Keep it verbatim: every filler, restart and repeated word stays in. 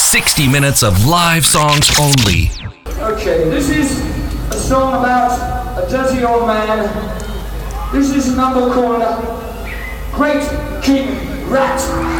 sixty minutes of live songs only. Okay, this is a song about a dirty old man. This is a number called Great King Rat.